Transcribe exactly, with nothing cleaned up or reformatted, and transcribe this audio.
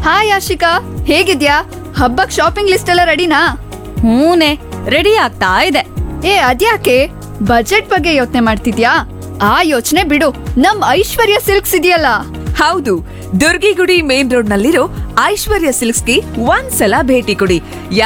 Hi Ashika, ಹೇಗಿದ್ಯಾ? ಹಬ್ಬಕ್ shopping list ಎಲ್ಲ ರೆಡಿನಾ? ಹೂನೆ, ರೆಡಿ ಆಗ್ತಾ ಇದೆ. ಏ ಅದ್ಯಾಕೆ, ಬಜೆಟ್ ಬಗ್ಗೆ ಯೋಚನೆ ಮಾಡ್ತಿದ್ಯಾ? ಆ ಯೋಚನೆ ಬಿಡು, ನಮ್ ಐಶ್ವರ್ಯ ಸಿಲ್ಕ್ಸ್ ಇದೆಯಲ್ಲ. ಹೌದು, ದುರ್ಗಿಗುಡಿ ಮೇನ್ ರೋಡ್ ನಲ್ಲಿರೋ ಐಶ್ವರ್ಯ ಸಿಲ್ಕ್ಸ್ಗೆ ಒಂದ್ಸಲ ಭೇಟಿ ಕೊಡಿ.